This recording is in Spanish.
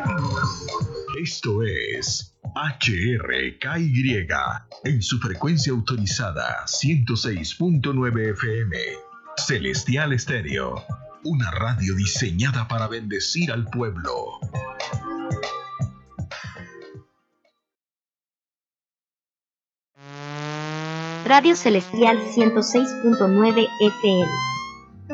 Esto es HRKY en su frecuencia autorizada 106.9 FM. Celestial Estéreo, una radio diseñada para bendecir al pueblo. Radio Celestial 106.9 FM.